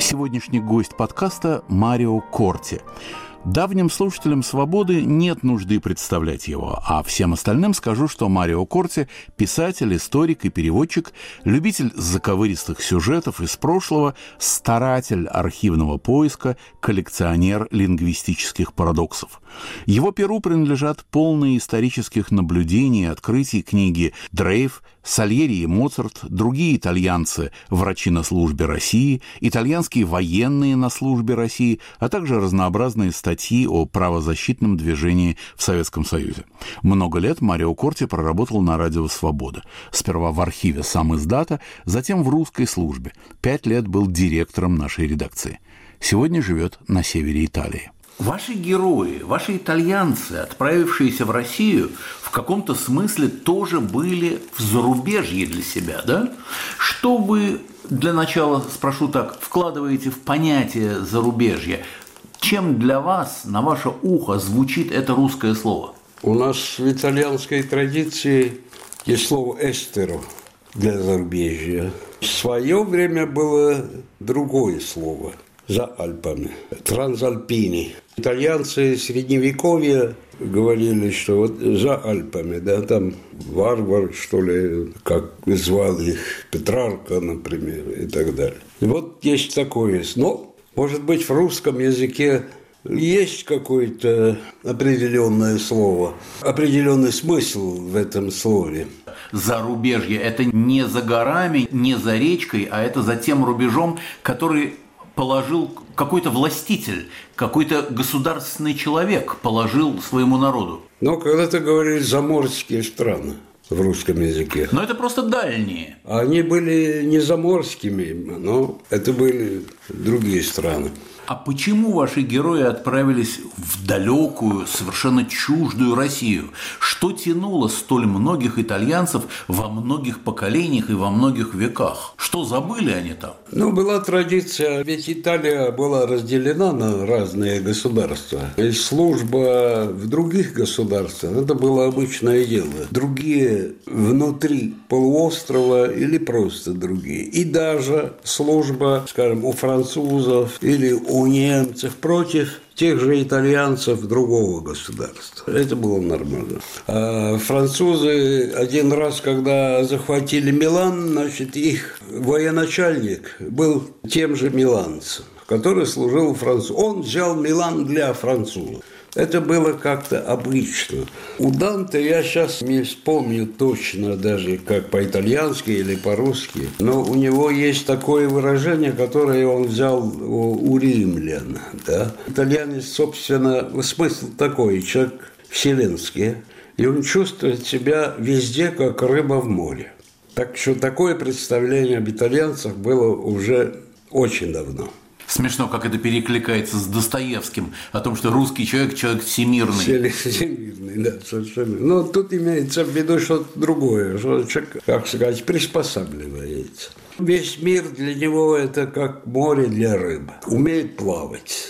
Сегодняшний гость подкаста Марио Корти. Давним слушателям «Свободы» нет нужды представлять его, а всем остальным скажу, что Марио Корти – писатель, историк и переводчик, любитель заковыристых сюжетов из прошлого, старатель архивного поиска, коллекционер лингвистических парадоксов. Его перу принадлежат полные исторических наблюдений и открытий книги «Дрейф», «Сальери и Моцарт», другие итальянцы «Врачи на службе России», итальянские военные на службе России, а также разнообразные статьи о правозащитном движении в Советском Союзе. Много лет Марио Корти проработал на радио «Свобода». Сперва в архиве самиздата, затем в русской службе. 5 лет был директором нашей редакции. Сегодня живет на севере Италии. Ваши герои, ваши итальянцы, отправившиеся в Россию, в каком-то смысле тоже были в зарубежье для себя, да? Что вы, для начала спрошу так, вкладываете в понятие зарубежья? Чем для вас, на ваше ухо, звучит это русское слово? У нас в итальянской традиции есть слово «эстеро» для зарубежья. В свое время было другое слово – за Альпами, трансальпини. Итальянцы Средневековья говорили, что вот за Альпами, да, там варвар, что ли, как звал их, Петрарка, например, и так далее. Вот есть такое. Но, может быть, в русском языке есть какое-то определенное слово, определенный смысл в этом слове. Зарубежье – это не за горами, не за речкой, а это за тем рубежом, который положил какой-то властитель, какой-то государственный человек положил своему народу. Но когда-то говорили «заморские страны» в русском языке. Но это просто дальние. Они были не заморскими, но это были другие страны. А почему ваши герои отправились в далекую, совершенно чуждую Россию? Что тянуло столь многих итальянцев во многих поколениях и во многих веках? Что забыли они там? Была традиция, ведь Италия была разделена на разные государства. И служба в других государствах – это было обычное дело. Другие внутри полуострова или просто другие. И даже служба, скажем, у французов или у немцев против тех же итальянцев другого государства. Это было нормально. А французы один раз, когда захватили Милан, значит, их военачальник был тем же миланцем, который служил французу. Он взял Милан для французов. Это было как-то обычно. У Данте я сейчас не вспомню точно даже как по-итальянски или по-русски, но у него есть такое выражение, которое он взял у римлян. Да? Итальянец, собственно, смысл такой, человек вселенский, и он чувствует себя везде, как рыба в море. Так что такое представление об итальянцах было уже очень давно. Смешно, как это перекликается с Достоевским, о том, что русский человек – человек всемирный. Всемирный, да, совершенно. Но тут имеется в виду что-то другое, что человек, как сказать, приспосабливается. Весь мир для него – это как море для рыбы, умеет плавать.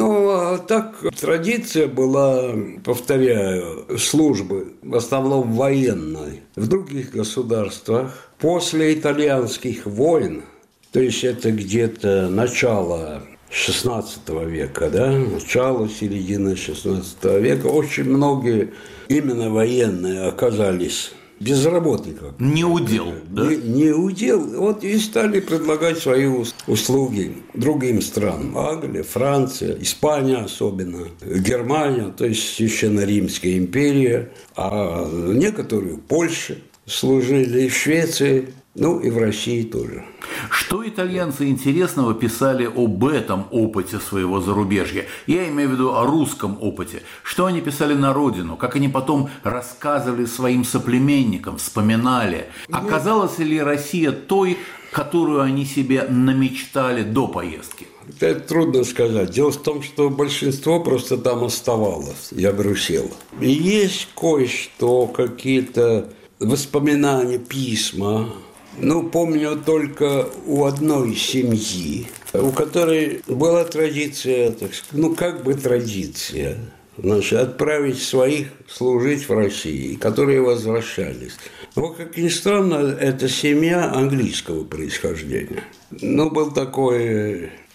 А так традиция была, повторяю, службы, в основном военной, в других государствах. После итальянских войн, то есть это где-то начало XVI века, да, начало, середина XVI века, очень многие именно военные оказались безработников. Не удел, да? Не удел. Вот и стали предлагать свои услуги другим странам. Англия, Франция, Испания особенно, Германия, то есть Священно Римская империя, а некоторые в Польше служили, в Швеции, и в России тоже. Что итальянцы интересного писали об этом опыте своего зарубежья? Я имею в виду о русском опыте. Что они писали на родину? Как они потом рассказывали своим соплеменникам, вспоминали? Оказалась ли Россия той, которую они себе намечтали до поездки? Это трудно сказать. Дело в том, что большинство просто там оставалось и обрусело. И есть кое-что, какие-то воспоминания, письма. Помню только у одной семьи, у которой была традиция, так сказать, традиция, отправить своих служить в России, которые возвращались. Но, как ни странно, это семья английского происхождения. Был такой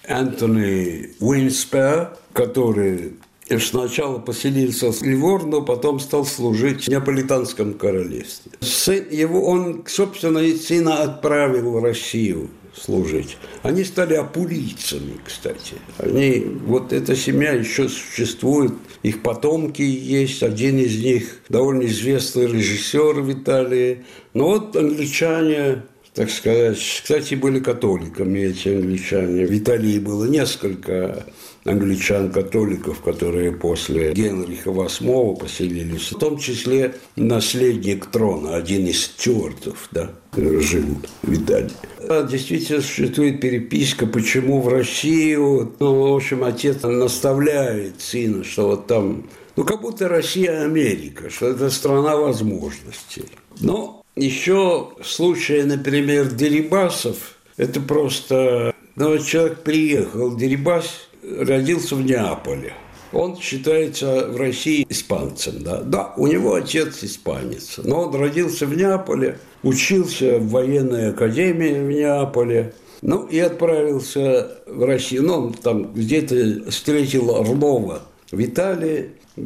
Антони Уинспер, который сначала поселился в Ливорно, потом стал служить в Неаполитанском королевстве. Сын его, он, собственно, и сына отправил в Россию служить. Они стали апулийцами, кстати. Вот эта семья еще существует, их потомки есть, один из них довольно известный режиссер в Италии. Но вот англичане, так сказать, кстати, были католиками эти англичане. В Италии было несколько англичан-католиков, которые после Генриха VIII поселились, в том числе наследник трона, один из стюартов, живут в Италии. Действительно существует переписка, почему в Россию, в общем, отец наставляет сына, что вот там, как будто Россия Америка, что это страна возможностей. Но еще в случае, например, Дерибасов, это просто, человек приехал в Дерибас, родился в Неаполе. Он считается в России испанцем. Да, у него отец испанец. Но он родился в Неаполе, учился в военной академии в Неаполе. И отправился в Россию. Он там где-то встретил Орлова в Италии.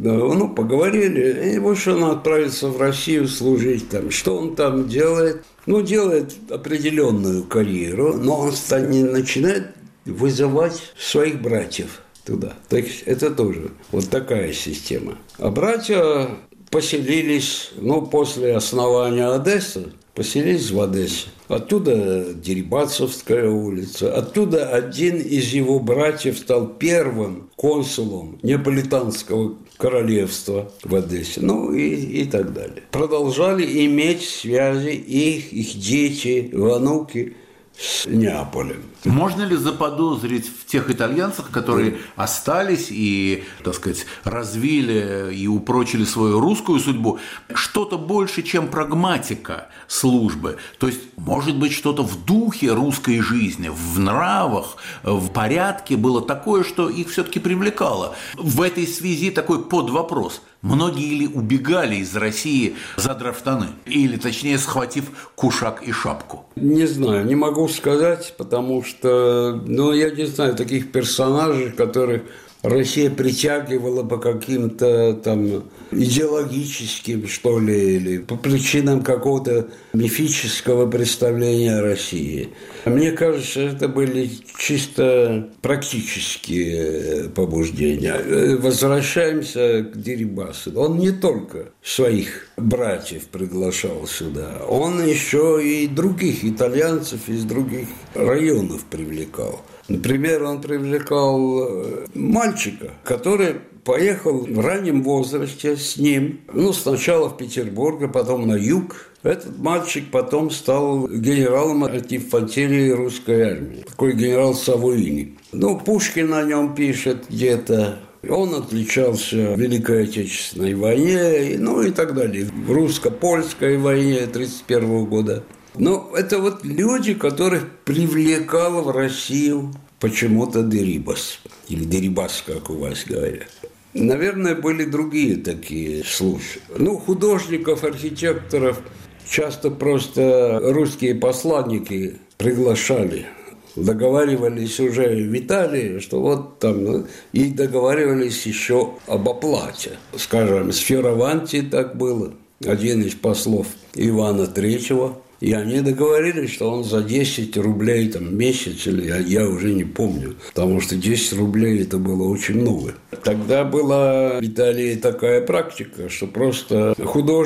Поговорили. И больше он отправился в Россию служить. Что он там делает? Делает определенную карьеру, но он начинает вызывать своих братьев туда. Так это тоже вот такая система. А братья поселились, после основания Одессы, поселились в Одессе. Оттуда Дерибасовская улица. Оттуда один из его братьев стал первым консулом Неаполитанского королевства в Одессе. И так далее. Продолжали иметь связи их дети, внуки с Неаполем. Можно ли заподозрить в тех итальянцах, которые остались и, так сказать, развили и упрочили свою русскую судьбу, что-то больше, чем прагматика службы? То есть, может быть, что-то в духе русской жизни, в нравах, в порядке было такое, что их все-таки привлекало. В этой связи такой подвопрос. Многие ли убегали из России, задрав штаны? Или, точнее, схватив кушак и шапку? Не знаю, не могу сказать, потому что, я не знаю таких персонажей, которых Россия притягивала по каким-то там идеологическим, что ли, или по причинам какого-то мифического представления о России. Мне кажется, это были чисто практические побуждения. Возвращаемся к Дерибасу. Он не только своих братьев приглашал сюда, он еще и других итальянцев из других районов привлекал. Например, он привлекал мальчика, который поехал в раннем возрасте с ним, сначала в Петербург, а потом на юг. Этот мальчик потом стал генералом от инфантерии русской армии. Такой генерал Савуини. Пушкин о нем пишет где-то. Он отличался в Великой Отечественной войне, и так далее. В русско-польской войне 1931 года. Это вот люди, которых привлекал в Россию почему-то Дерибас. Или Дерибас, как у вас говорят. Наверное, были другие такие случаи. Художников, архитекторов часто просто русские посланники приглашали. Договаривались уже в Италии, что вот там, и договаривались еще об оплате. Скажем, с Фиораванти так было, один из послов Ивана III. И они договорились, что он за 10 рублей в месяц, или я уже не помню, потому что 10 рублей это было очень много. Тогда была в Италии такая практика, что просто художник